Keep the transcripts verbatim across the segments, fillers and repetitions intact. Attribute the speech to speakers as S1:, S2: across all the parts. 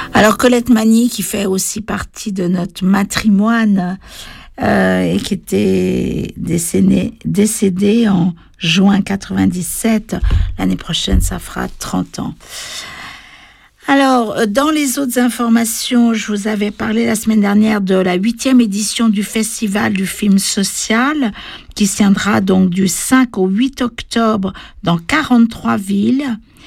S1: Alors Colette Mani, qui fait aussi partie de notre matrimoine euh, et qui était décédée, décédée en juin quatre-vingt-dix-sept, l'année prochaine ça fera trente ans. Alors, dans les autres informations, je vous avais parlé la semaine dernière de la huitième édition du Festival du film social, qui se tiendra donc du cinq au huit octobre dans quarante-trois villes.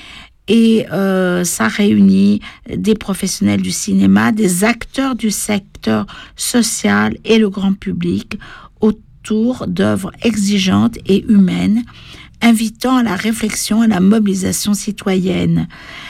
S1: Et euh, ça réunit des professionnels du cinéma, des acteurs du secteur social et le grand public autour d'œuvres exigeantes et humaines, invitant à la réflexion et à la mobilisation citoyenne.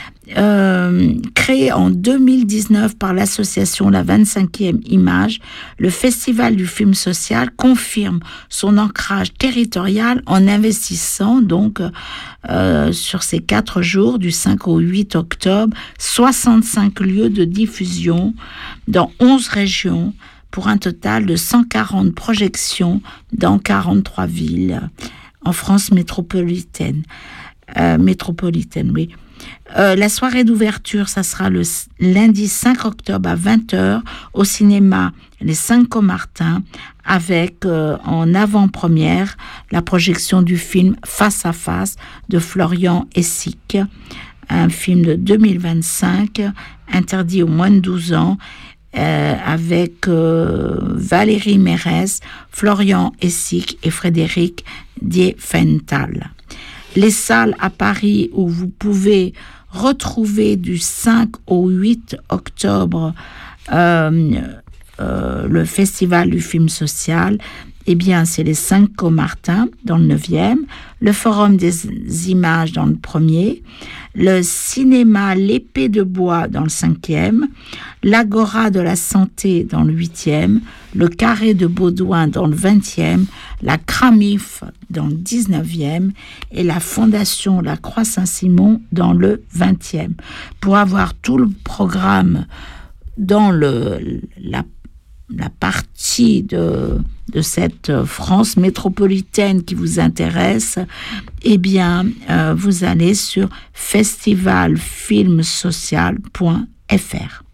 S1: Euh, créé en deux mille dix-neuf par l'association La vingt-cinquième Image, le Festival du film social confirme son ancrage territorial en investissant donc euh, sur ces quatre jours du cinq au huit octobre soixante-cinq lieux de diffusion dans onze régions pour un total de cent quarante projections dans quarante-trois villes en France métropolitaine. Euh, métropolitaine, oui. Euh, la soirée d'ouverture, ça sera le lundi cinq octobre à vingt heures au cinéma Les Cinq Comartins avec euh, en avant-première la projection du film Face à Face de Florian Essic, un film de deux mille vingt-cinq interdit aux moins de douze ans euh, avec euh, Valérie Mérès, Florian Essic et Frédéric Diefenthal. Les salles à Paris où vous pouvez retrouver du cinq au huit octobre euh, euh, le Festival du film social, eh bien, c'est les Cinq Comartins dans le neuvième, le Forum des images dans le premier, le cinéma L'Épée de Bois dans le cinquième, l'Agora de la Santé dans le huitième, le Carré de Baudouin dans le vingtième, la Cramif dans le dix-neuvième et la Fondation La Croix-Saint-Simon dans le vingtième. Pour avoir tout le programme dans le, la, la partie de, de cette France métropolitaine qui vous intéresse, eh bien, euh, vous allez sur festival film social point f r.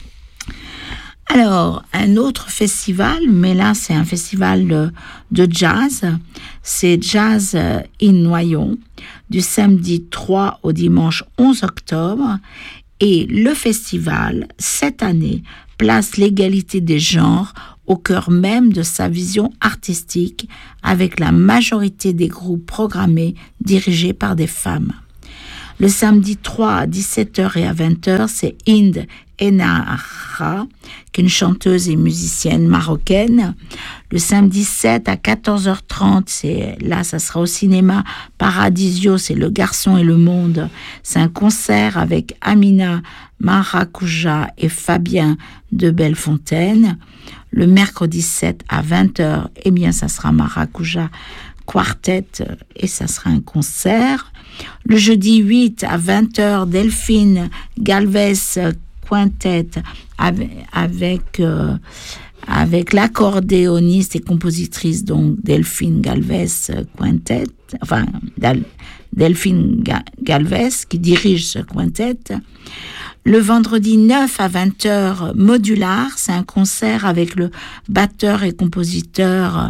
S1: Alors, un autre festival, mais là, c'est un festival de, de jazz. C'est Jazz in Noyon, du samedi trois au dimanche onze octobre. Et le festival, cette année, place l'égalité des genres au cœur même de sa vision artistique, avec la majorité des groupes programmés dirigés par des femmes. Le samedi trois à dix-sept heures et à vingt heures, c'est Inde Enara, qui est une chanteuse et musicienne marocaine. Le samedi sept à quatorze heures trente, c'est, là, ça sera au cinéma Paradisio, c'est Le Garçon et le Monde. C'est un concert avec Amina Maracuja et Fabien de Bellefontaine. Le mercredi sept à vingt heures, eh bien, ça sera Maracuja Quartet et ça sera un concert. Le jeudi huit à vingt heures, Delphine Galvez Quintet avec, avec, euh, avec l'accordéoniste et compositrice donc Delphine Galvez Quintet, enfin Delphine Ga- Galvez qui dirige ce quintet. Le vendredi neuf à vingt heures, Modular, c'est un concert avec le batteur et compositeur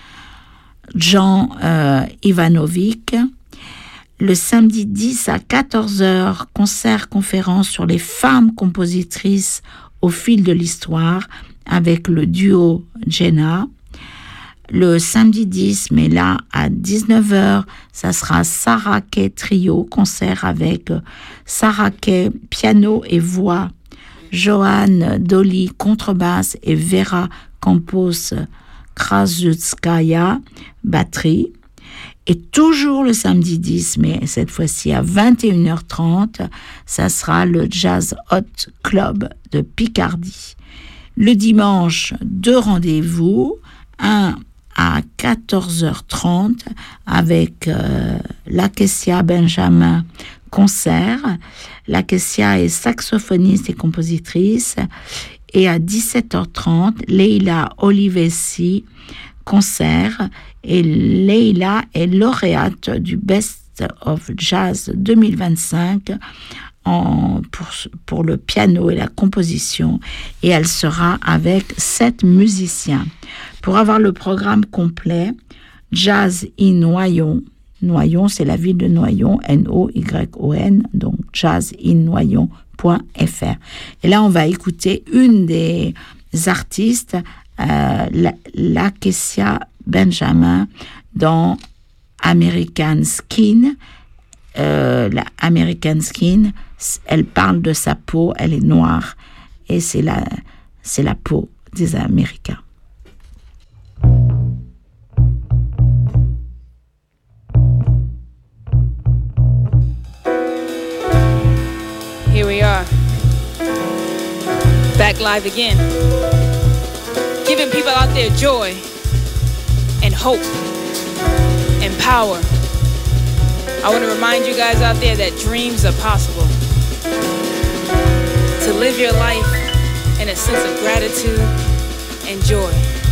S1: Jean euh, Ivanovic. Le samedi dix à quatorze heures, concert-conférence sur les femmes compositrices au fil de l'histoire avec le duo Jenna. Le samedi dix, mais là à dix-neuf heures, ça sera Sarah Kay Trio, concert avec Sarah Kay, piano et voix, Joanne Dolly, contrebasse et Vera Campos Krasutskaya, batterie. Et toujours le samedi dix, mais cette fois-ci à vingt et une heures trente, ça sera le Jazz Hot Club de Picardie. Le dimanche, deux rendez-vous, un à quatorze heures trente avec euh, Lakecia Benjamin concert. Lakecia est saxophoniste et compositrice. Et à dix-sept heures trente, Leila Olivesi concert. Et Leila est lauréate du Best of Jazz deux mille vingt-cinq en pour, pour le piano et la composition, et elle sera avec sept musiciens. Pour avoir le programme complet, Jazz in Noyon, Noyon, c'est la ville de Noyon, N O Y O N, donc jazz in noyon point F R. Et là, on va écouter une des artistes, euh, Lakecia Benjamin, dans American Skin. Euh, la American Skin, elle parle de sa peau, elle est noire, et c'est la, c'est la peau des Américains.
S2: Here we are, back live again, giving people out there joy and hope and power. I want to remind you guys out there that dreams are possible. To live your life in a sense of gratitude and joy.